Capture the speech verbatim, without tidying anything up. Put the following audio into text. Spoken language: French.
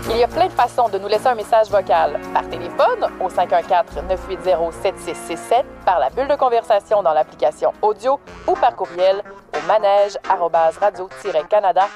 Il y a plein de façons de nous laisser un message vocal. Par téléphone, au cinq un quatre, neuf huit zéro, sept six six sept, par la bulle de conversation dans l'application audio ou par courriel au manège arobase radio tiret canada